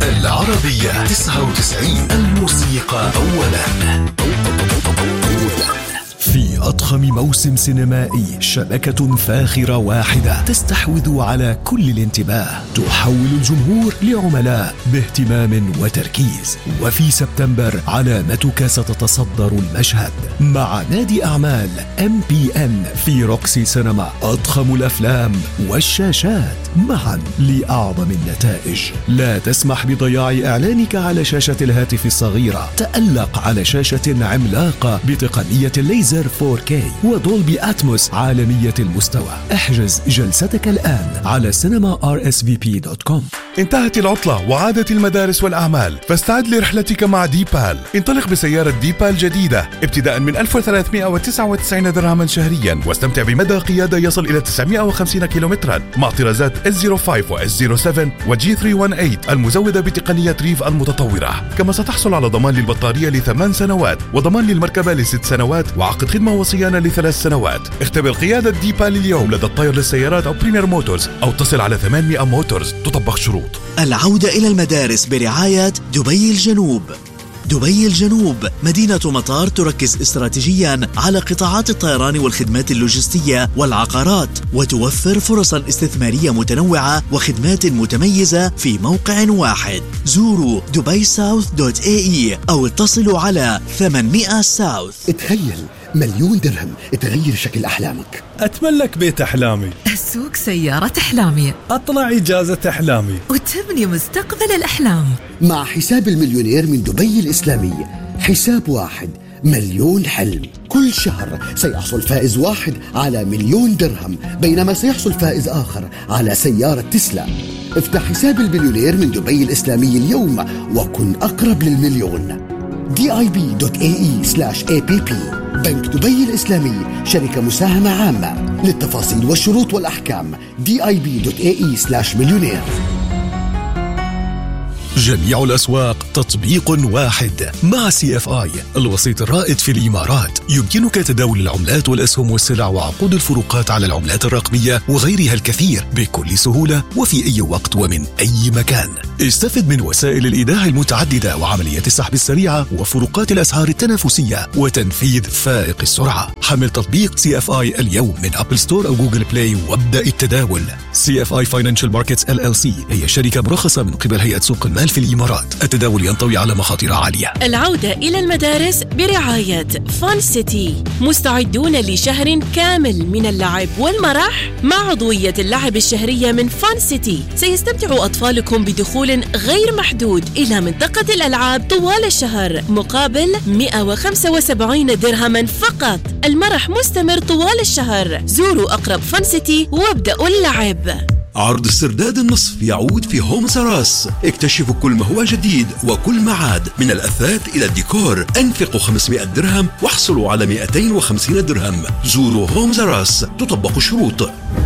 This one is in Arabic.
العربية 99 الموسيقى أولا. في أضخم موسم سينمائي شبكة فاخرة واحدة تستحوذ على كل الانتباه، تحول الجمهور لعملاء باهتمام وتركيز. وفي سبتمبر علامتك ستتصدر المشهد مع نادي أعمال MPN في روكسي سينما. أضخم الأفلام والشاشات معا لأعظم النتائج. لا تسمح بضياع إعلانك على شاشة الهاتف الصغيرة. تألق على شاشة عملاقة بتقنية الليزر 4K ودولبي أتموس عالمية المستوى. احجز جلستك الآن على cinema.rsvp.com. انتهت العطلة وعادت المدارس والأعمال، فاستعد لرحلتك مع ديبال. انطلق بسيارة ديبال جديدة ابتداء من 1399 درهما شهريا، واستمتع بمدى قيادة يصل إلى 950 كيلومترا مع طرازات S05 و S07 و G318 المزودة بتقنية ريف المتطورة. كما ستحصل على ضمان للبطارية ل8 سنوات وضمان للمركبة ل6 سنوات وعقد خدمة وصيانة ل3 سنوات. اختبر قيادة ديبال اليوم لدى الطير للسيارات أو بريمير موتورز أو اتصل على 800 موتورز. تطبق شروط. العودة إلى المدارس برعاية دبي الجنوب. دبي الجنوب مدينة مطار تركز استراتيجيا على قطاعات الطيران والخدمات اللوجستية والعقارات، وتوفر فرصا استثمارية متنوعة وخدمات متميزة في موقع واحد. زوروا dubaisouth.ae أو اتصلوا على 800 ساوث. تخيل 1,000,000 درهم تغير شكل أحلامك. أتملك بيت أحلامي، أسوق سيارة أحلامي، أطلع إجازة أحلامي، وتبني مستقبل الأحلام. مع حساب المليونير من دبي الإسلامي، حساب واحد 1,000,000 حلم. كل شهر سيحصل فائز واحد على 1,000,000 درهم، بينما سيحصل فائز آخر على سيارة تسلا. افتح حساب المليونير من دبي الإسلامي اليوم وكن أقرب للمليون. dib.ae/app. بنك دبي الإسلامي شركة مساهمة عامة. للتفاصيل والشروط والأحكام dib.ae/مليونير. جميع الأسواق تطبيق واحد. مع CFI الوسيط الرائد في الإمارات يمكنك تداول العملات والأسهم والسلع وعقود الفروقات على العملات الرقمية وغيرها الكثير بكل سهولة وفي أي وقت ومن أي مكان. استفد من وسائل الإيداع المتعددة وعمليات السحب السريعة وفروقات الأسعار التنافسية وتنفيذ فائق السرعة. حمل تطبيق CFI اليوم من أبل ستور أو جوجل بلاي وابدأ التداول. CFI Financial Markets LLC هي شركة مرخصة من قبل هيئة سوق المال في الإمارات. التداول ينطوي على مخاطر عالية. العودة إلى المدارس برعاية فان سيتي. مستعدون لشهر كامل من اللعب والمرح مع عضوية اللعب الشهرية من فان سيتي. سيستمتع أطفالكم بدخول غير محدود إلى منطقة الألعاب طوال الشهر مقابل 175 درهما فقط. المرح مستمر طوال الشهر. زوروا أقرب فان سيتي وابدأوا اللعب. عرض السرداد النصف يعود في هوم سراس. اكتشفوا كل ما هو جديد وكل ما عاد، من الأثاث إلى الديكور. انفقوا 500 درهم واحصلوا على 250 درهم. زوروا هوم سراس. تطبق الشروط.